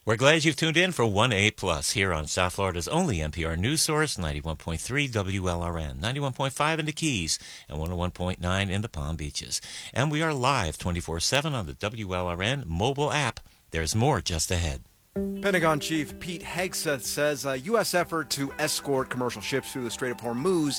We're glad you've tuned in for 1A Plus here on South Florida's only NPR news source, 91.3 WLRN, 91.5 in the Keys, and 101.9 in the Palm Beaches. And we are live 24/7 on the WLRN mobile app. There's more just ahead. Pentagon Chief Pete Hegseth says a U.S. effort to escort commercial ships through the Strait of Hormuz